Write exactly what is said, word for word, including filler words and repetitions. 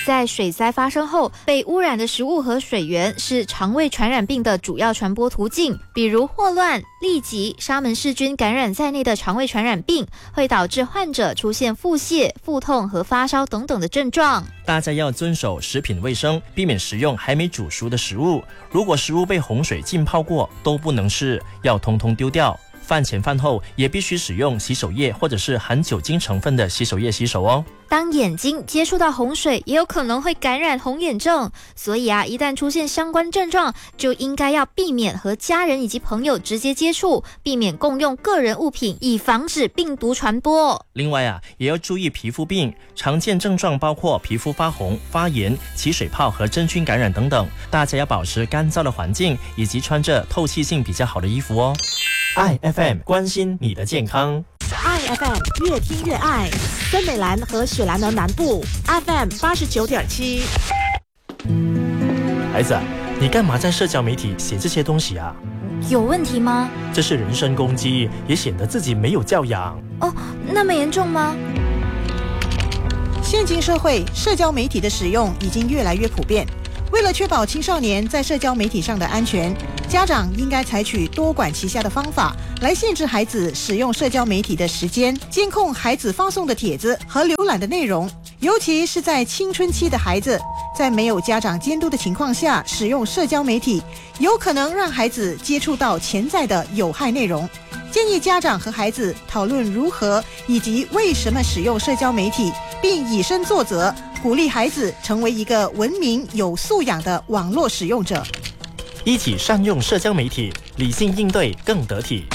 在水灾发生后，被污染的食物和水源是肠胃传染病的主要传播途径，比如霍乱、痢疾、沙门氏菌感染在内的肠胃传染病，会导致患者出现腹泻、腹痛和发烧等等的症状。 大家要遵守食品卫生，避免食用还没煮熟的食物。如果食物被洪水浸泡过，都不能吃，要通通丢掉。饭前饭后也必须使用洗手液或者是含酒精成分的洗手液洗手哦。 当眼睛接触到洪水，也有可能会感染红眼症，所以啊，一旦出现相关症状，就应该要避免和家人以及朋友直接接触，避免共用个人物品，以防止病毒传播。 另外啊，也要注意皮肤病，常见症状包括皮肤发红、发炎、起水泡和真菌感染等等。大家要保持干燥的环境，以及穿着透气性比较好的衣服哦。I F M 关心你的健康。 I F M 越听越爱，森美兰和雪兰莪南部 F M 八十九点七。 孩子，你干嘛在社交媒体写这些东西啊？ 有问题吗？ 这是人身攻击，也显得自己没有教养。 哦，那么严重吗？ 现今社会，社交媒体的使用已经越来越普遍。为了确保青少年在社交媒体上的安全，家长应该采取多管齐下的方法来限制孩子使用社交媒体的时间，监控孩子发送的帖子和浏览的内容。尤其是在青春期的孩子，在没有家长监督的情况下使用社交媒体，有可能让孩子接触到潜在的有害内容。建议家长和孩子讨论如何以及为什么使用社交媒体，并以身作则，鼓励孩子成为一个文明有素养的网络使用者。 一起善用社交媒体，理性应对更得体。